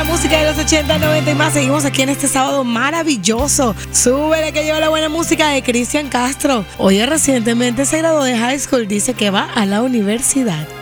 Música de los 80, 90 y más. Seguimos aquí en este sábado maravilloso. Súbele que lleva la buena música de Cristian Castro. Oye, recientemente se graduó de high school. Dice que va a la universidad.